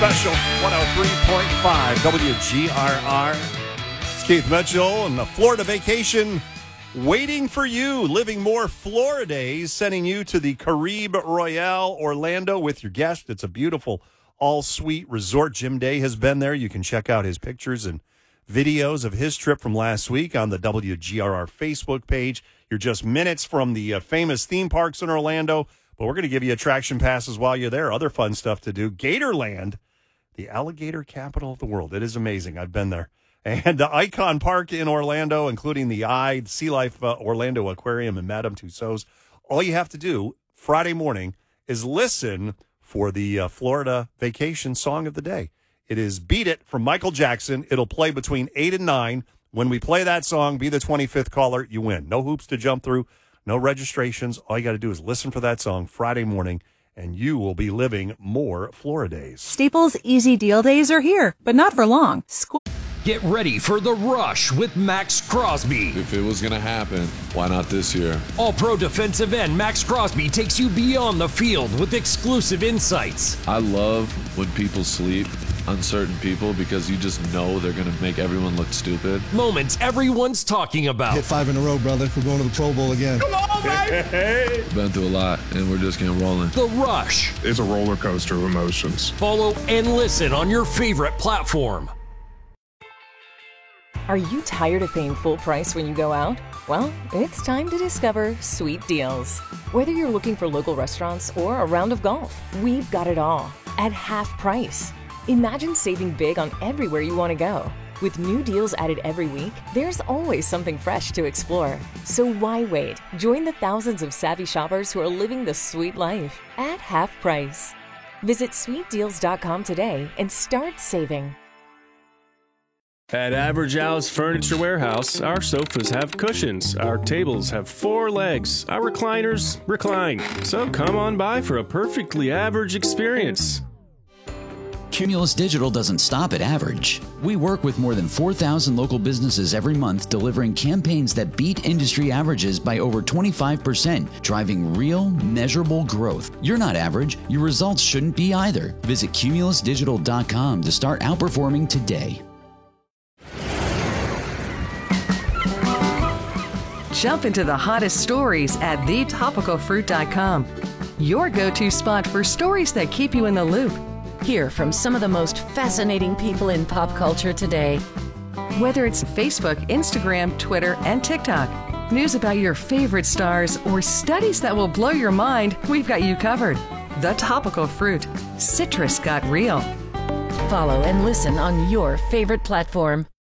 Special 103.5 WGRR. It's Keith Mitchell and the Florida Vacation waiting for you. Living more Florida days, sending you to the Caribe Royale Orlando with your guest. It's a beautiful all-suite resort. Jim Day has been there. You can check out his pictures and videos of his trip from last week on the WGRR Facebook page. You're just minutes from the famous theme parks in Orlando, but we're going to give you attraction passes while you're there. Other fun stuff to do. Gatorland, the alligator capital of the world. It is amazing. I've been there. And the Icon Park in Orlando, including the Sea Life Orlando Aquarium and Madame Tussauds. All you have to do Friday morning is listen for the Florida Vacation Song of the Day. It is Beat It from Michael Jackson. It'll play between 8 and 9. When we play that song, be the 25th caller, you win. No hoops to jump through, no registrations. All you got to do is listen for that song Friday morning, and you will be living more Florida days. Staples Easy Deal Days are here, but not for long. Get ready for The Rush with Max Crosby. If it was going to happen, why not this year? All-Pro defensive end Max Crosby takes you beyond the field with exclusive insights. I love when people sleep on certain people because you just know they're going to make everyone look stupid. Moments everyone's talking about. Hit 5 in a row, brother. We're going to the Pro Bowl again. Come on, baby! Been through a lot, and we're just getting rolling. The Rush. It's a roller coaster of emotions. Follow and listen on your favorite platform. Are you tired of paying full price when you go out? Well, it's time to discover Sweet Deals. Whether you're looking for local restaurants or a round of golf, we've got it all at half price. Imagine saving big on everywhere you want to go. With new deals added every week, there's always something fresh to explore. So why wait? Join the thousands of savvy shoppers who are living the sweet life at half price. Visit sweetdeals.com today and start saving. At Average Al's Furniture Warehouse, our sofas have cushions, our tables have 4 legs, our recliners recline. So come on by for a perfectly average experience. Cumulus Digital doesn't stop at average. We work with more than 4,000 local businesses every month, delivering campaigns that beat industry averages by over 25%, driving real, measurable growth. You're not average. Your results shouldn't be either. Visit cumulusdigital.com to start outperforming today. Jump into the hottest stories at thetopicalfruit.com. Your go-to spot for stories that keep you in the loop. Hear from some of the most fascinating people in pop culture today. Whether it's Facebook, Instagram, Twitter, and TikTok, news about your favorite stars, or studies that will blow your mind, we've got you covered. The Topical Fruit. Citrus got real. Follow and listen on your favorite platform.